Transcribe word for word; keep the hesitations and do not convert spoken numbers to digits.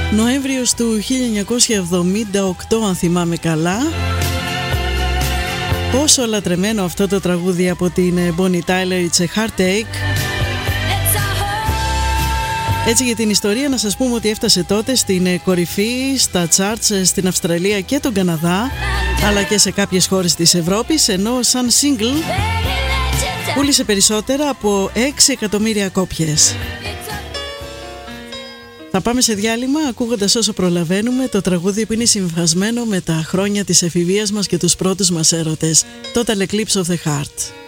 Νοέμβριος του χίλια εννιακόσια εβδομήντα οκτώ, αν θυμάμαι καλά. Πόσο λατρεμένο αυτό το τραγούδι από την Bonnie Tyler, It's a Heartache. Έτσι, για την ιστορία να σας πούμε ότι έφτασε τότε στην κορυφή στα charts στην Αυστραλία και τον Καναδά, αλλά και σε κάποιες χώρες της Ευρώπης, ενώ σαν single πούλησε περισσότερα από έξι εκατομμύρια κόπιες. Θα πάμε σε διάλειμμα ακούγοντας όσο προλαβαίνουμε το τραγούδι που είναι συμβασμένο με τα χρόνια της εφηβείας μας και τους πρώτους μας έρωτες, Total Eclipse of the Heart.